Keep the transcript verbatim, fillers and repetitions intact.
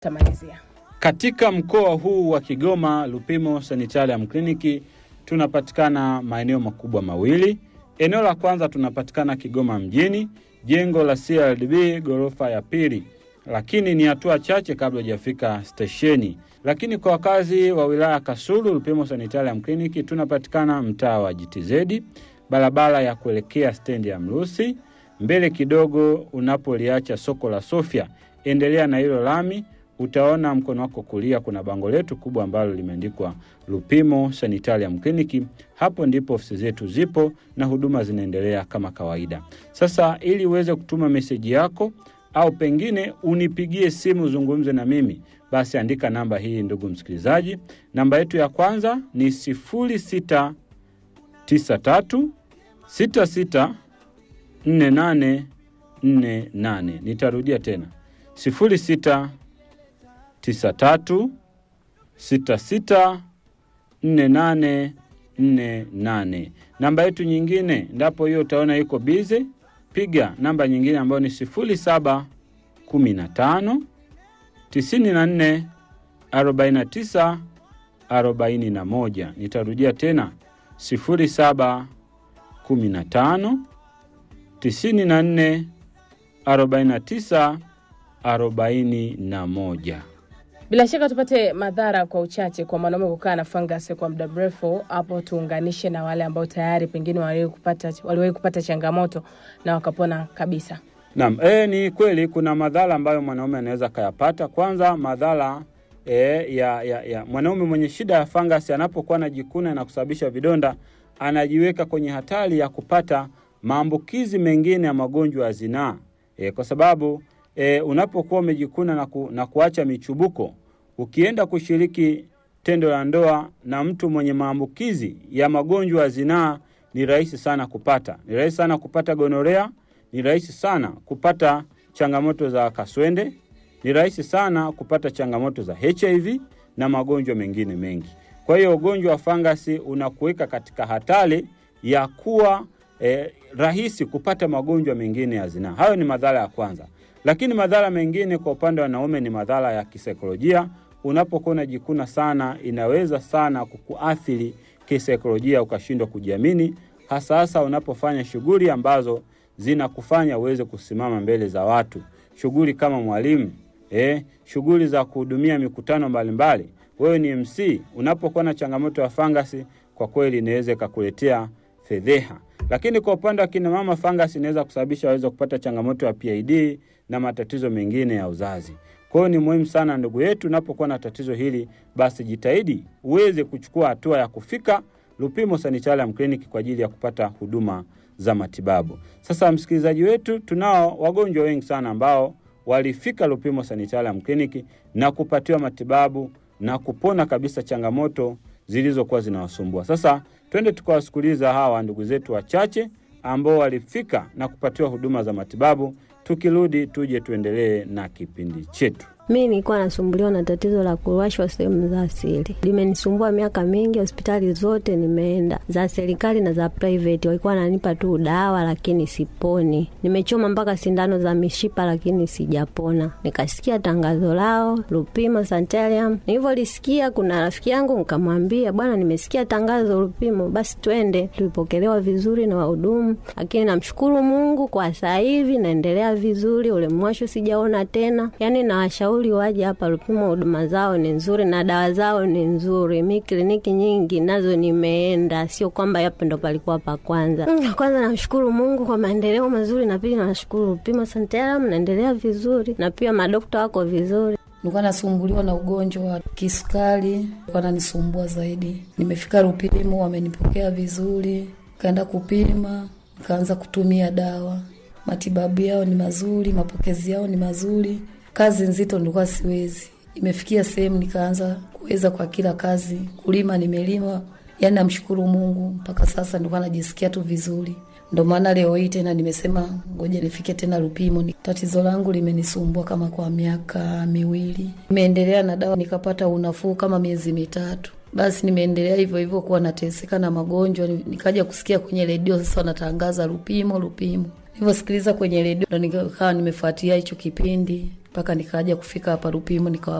Tamalizia. Katika mkoa huu wa Kigoma, Lupimo Sanitarium Clinic tunapatikana maeneo makubwa mawili. Eneo la kwanza tunapatikana Kigoma mjini, jengo la C R D B ghorofa ya pili. Lakini ni hatua chache kabla hujafika stesheni. Lakini kwa wakazi wa wilaya Kasulu, Lupimo Sanitarium Clinic tunapatikana mtaa wa G T Z, barabara ya kuelekea stendi ya Mrusi, mbele kidogo unapoliacha soko la Sofia. Endelea na hilo lami, utaona mkono wako kulia kuna bango letu kubwa ambalo limeandikwa Lupimo Sanitarium Clinic. Hapo ndipo ofisi zetu zipo na huduma zinaendelea kama kawaida. Sasa ili uweze kutuma meseji yako au pengine unipigie simu zungumze na mimi, basi andika namba hii ndugu msikilizaji. Namba yetu ya kwanza ni sifuri sita tisa tatu sita sita nne nane nne nane. Nitarudia tena. sifuri sita tisa tatu sita sita nne nane nne nane. Namba yetu nyingine ndapo hiyo utaona iko busy, piga namba nyingine ambayo ni sifuri saba kumi na tano tisini na nne arobaini na tisa arobaini na moja. Nitarudia tena sifuri saba kumi na tano tisini na nne arobaini na tisa arobaini na moja. Bila shaka tupate madhara kwa uchache kwa mwanaume kukaa na fungus kwa muda mrefu. Hapo tuunganishe na wale ambao tayari pengine waliwahi kupata waliwahi kupata changamoto na wakapona kabisa. Naam, eh ni kweli kuna madhara ambayo mwanaume anaweza kayapata. Kwanza madhara eh ya ya, ya. mwanaume mwenye shida ya fungus anapokuwa anajikuna na kusababisha vidonda, anajiweka kwenye hatari ya kupata maambukizi mengine ya magonjwa ya zinaa. Eh kwa sababu eh unapokuwa umejikuna na, ku, na kuacha michubuko, ukienda kushiriki tendo la ndoa na mtu mwenye maambukizi ya magonjwa ya zinaa, ni rahisi sana kupata. Ni rahisi sana kupata gonorea, ni rahisi sana kupata changamoto za kaswende, ni rahisi sana kupata changamoto za H I V na magonjwa mengine mengi. Kwa hiyo ugonjwa wa fangasi unakuweka katika hatari ya kuwa eh, rahisi kupata magonjwa mengine ya zinaa. Hayo ni madhara ya kwanza. Lakini madhara mengine kwa upande wa wanaume ni madhara ya kisaikolojia. Unapokuwa unajikuna sana, inaweza sana kukuathiri kisaikolojia, ukashindwa kujiamini, hasa hasa unapofanya shughuli ambazo zinakufanya uweze kusimama mbele za watu. Shughuli kama mwalimu, eh, shughuli za kuhudumia mikutano mbalimbali. Wewe ni M C, unapokuwa na changamoto ya fangasi, kwa kweli inaweza kukuletea fedheha. Lakini kwa upande wa kina mama, fangasi inaweza kusababisha waweze kupata changamoto ya P I D na matatizo mengine ya uzazi. Kwa hiyo ni muhimu sana ndugu yetu, unapokuwa na tatizo hili, basi jitahidi uweze kuchukua hatua ya kufika Lupimo Sanitarium Clinic kwa ajili ya kupata huduma za matibabu. Sasa msikilizaji wetu, tunao wagonjwa wengi sana ambao walifika Lupimo Sanitarium Clinic na kupatiwa matibabu na kupona kabisa changamoto zilizokuwa zinawasumbua. Sasa twende tukawasikiliza hawa ndugu zetu wachache ambao walifika na kupatiwa huduma za matibabu. Tukirudi tuje tuendelee na kipindi chetu. Mimi nilikuwa nasumbuliwa na tatizo la kuwashwa sehemu za asili. Limenisumbua miaka mingi, hospitali zote nimeenda, za serikali na za private. Walikuwa wananipa tu dawa lakini siponi. Nimechoma mpaka sindano za mishipa lakini sijapona. Nikasikia tangazo lao Lupimo Sanitarium. Nilivyolisikia, kuna rafiki yangu nikamwambia, bwana nimesikia tangazo Lupimo, basi twende. Tulipokelewa vizuri na wahudumu. Lakini namshukuru Mungu kwa sasa hivi naendelea vizuri, ule mwasho sijaona tena. Yaani na washauri waje hapa Lupimo, huduma zao ni nzuri na dawa zao ni nzuri. Mimi kliniki nyingi nazo nimeenda, sio kwamba yapo ndo palikuwa pa kwanza. Kwanza namshukuru Mungu kwa maendeleo mazuri, na pili nashukuru Lupimo Sanitarium naendelea vizuri, na pia madokta wako vizuri. Nilikuwa nasumbuliwa na ugonjwa wa kisukari, wananisumbua zaidi. Nimefika Lupimo, wamenipokea vizuri, kaenda kupima, kaanza kutumia dawa. Matibabu yao ni mazuri, mapokezi yao ni mazuri. Kazi nzito nilikuwa siwezi. Imefikia sehemu nikaanza kuweza kwa kila kazi. Kulima nimelima. Yaani namshukuru Mungu mpaka sasa nilikuwa najisikia tu vizuri. Ndio maana leo hii tena nimesema ngoja nifike tena Lupimo. Tatizo langu limenisumbua kama kwa miaka miwili. Nimeendelea na dawa nikapata unafuu kama miezi mitatu. Basi nimeendelea hivyo hivyo kuwa nateseka na magonjwa. Nikaja kusikia kwenye redio sasa wanatangaza Lupimo Lupimo. Niliposikiliza kwenye redio ndo nikawa nimefuatia hicho kipindi. mpaka nikaja kufika hapa Lupimo nikawa